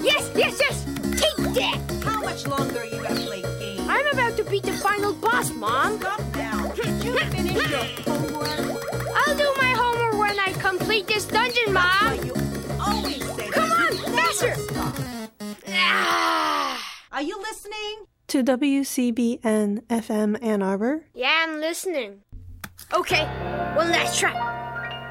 Yes! Take that! How much longer are you gonna play games? I'm about to beat the final boss, Mom. Calm down. Did you finish your homework? I'll do my homework when I complete this dungeon, Mom. That's why you always say Come that. on, You never faster. stop. Ah. Are you listening? To WCBN FM Ann Arbor. Yeah, I'm listening. Okay, one last try.